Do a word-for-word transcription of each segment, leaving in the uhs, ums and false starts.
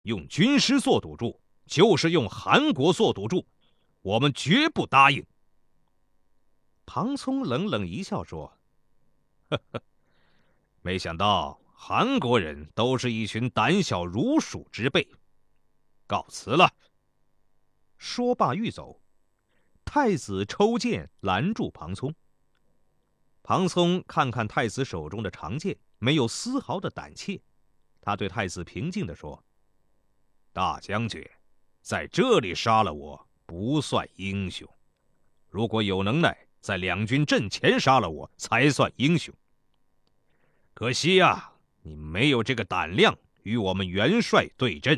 用军师做赌注，就是用韩国做赌注，我们绝不答应。 庞聪冷冷一笑说： 呵呵，没想到韩国人都是一群胆小如鼠之辈，告辞了。 说罢欲走，太子抽剑拦住庞聪。庞聪看看太子手中的长剑，没有丝毫的胆怯。他对太子平静地说： 大将军，在这里杀了我不算英雄，如果有能耐，在两军阵前杀了我才算英雄。可惜呀、啊，你没有这个胆量与我们元帅对阵。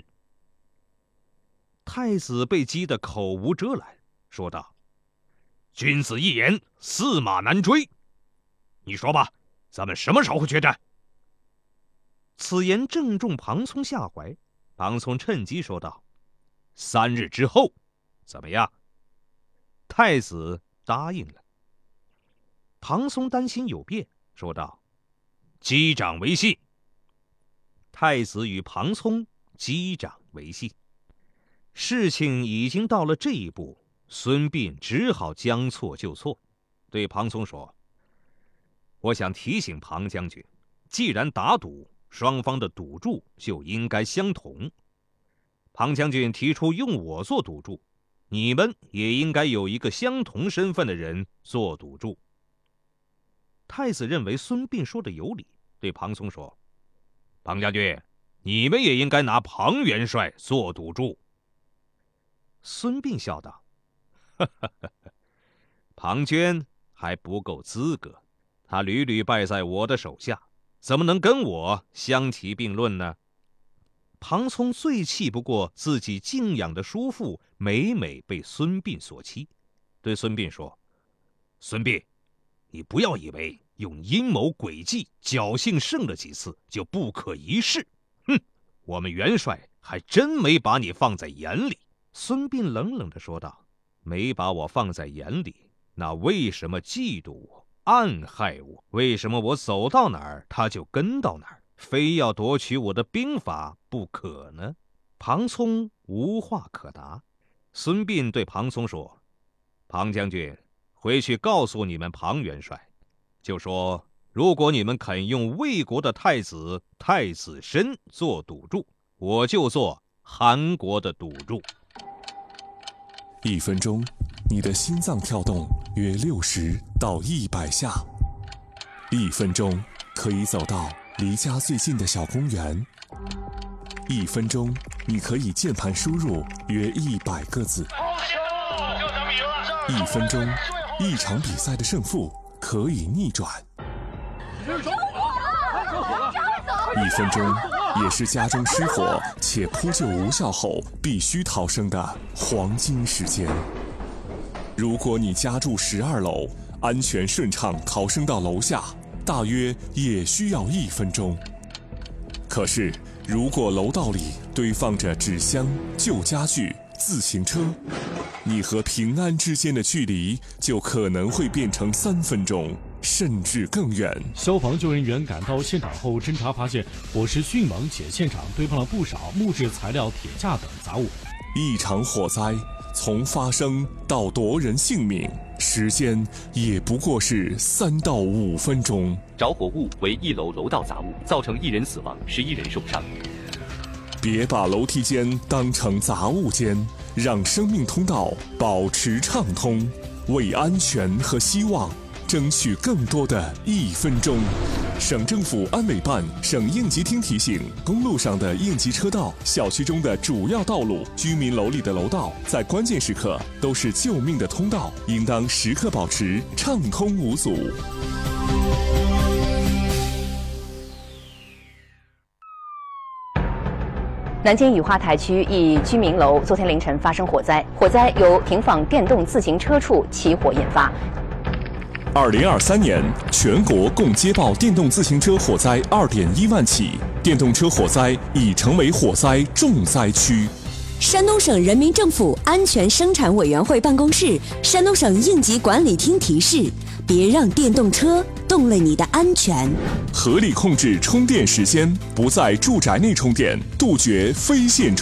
太子被激得口无遮拦，说道： 君子一言，驷马难追。你说吧，咱们什么时候决战？ 此言正中庞聪下怀，庞聪趁机说道： 三日之后，怎么样？ 太子答应了。庞聪担心有变，说道： 击掌为信。 太子与庞聪击掌为信。事情已经到了这一步，孙膑只好将错就错，对庞聪说：我想提醒庞将军，既然打赌，双方的赌注就应该相同。庞将军提出用我做赌注，你们也应该有一个相同身份的人做赌注。太子认为孙膑说的有理，对庞聪说： 庞将军，你们也应该拿庞元帅做赌注。 孙膑笑道：呵呵呵呵，庞涓还不够资格，他屡屡败在我的手下，怎么能跟我相提并论呢？庞聪最气不过自己敬仰的叔父每每被孙膑所欺，对孙膑说： 孙膑，你不要以为用阴谋诡计侥幸胜了几次就不可一世。哼，我们元帅还真没把你放在眼里。 孙膑冷冷地说道：没把我放在眼里，那为什么嫉妒我，暗害我？为什么我走到哪儿他就跟到哪儿，非要夺取我的兵法不可呢？庞聪无话可答。孙膑对庞聪说：庞将军，回去告诉你们庞元帅，就说如果你们肯用魏国的太子太子申做赌注，我就做韩国的赌注。 一分钟，你的心脏跳动约六十到一百下。一分钟可以走到离家最近的小公园。一分钟，你可以键盘输入约一百个字。一分钟，一场比赛的胜负可以逆转。一分钟，也是家中失火且扑救无效后必须逃生的黄金时间。如果你家住十二楼，安全顺畅逃生到楼下，大约也需要一分钟。可是，如果楼道里堆放着纸箱、旧家具、自行车，你和平安之间的距离就可能会变成三分钟，甚至更远。 消防救援员赶到现场后侦查发现，火势迅猛，且现场堆放了不少木质材料、铁架等杂物。 一场火灾从发生到夺人性命，时间也不过是三到五分钟。 着火物为一楼楼道杂物，造成一人死亡，十一人受伤。 别把楼梯间当成杂物间，让生命通道保持畅通，为安全和希望争取更多的一分钟。省政府安委办、省应急厅提醒：公路上的应急车道、小区中的主要道路、居民楼里的楼道，在关键时刻都是救命的通道，应当时刻保持畅通无阻。 南京雨花台区一居民楼昨天凌晨发生火灾，火灾由停放电动自行车处起火引发。 二零二三年，全国共接报电动自行车火灾二点一万起，电动车火灾已成为火灾重灾区。 山东省人民政府安全生产委员会办公室、山东省应急管理厅提示：别让电动车动了你的安全。 合理控制充电时间，不在住宅内充电，杜绝非线充